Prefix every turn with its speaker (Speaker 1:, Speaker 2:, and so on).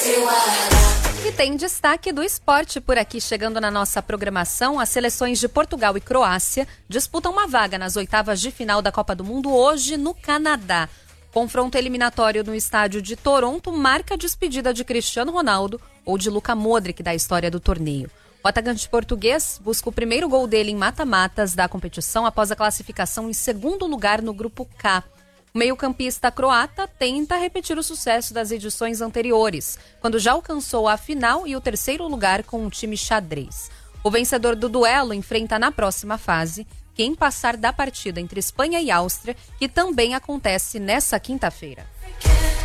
Speaker 1: E tem destaque do esporte por aqui, chegando na nossa programação. As seleções de Portugal e Croácia disputam uma vaga nas oitavas de final da Copa do Mundo hoje no Canadá. Confronto eliminatório no estádio de Toronto marca a despedida de Cristiano Ronaldo ou de Luka Modric da história do torneio. O atacante português busca o primeiro gol dele em mata-matas da competição após a classificação em segundo lugar no grupo K. O meio-campista croata tenta repetir o sucesso das edições anteriores, quando já alcançou a final e o terceiro lugar com um time xadrez. O vencedor do duelo enfrenta na próxima fase quem passar da partida entre Espanha e Áustria, que também acontece nessa quinta-feira.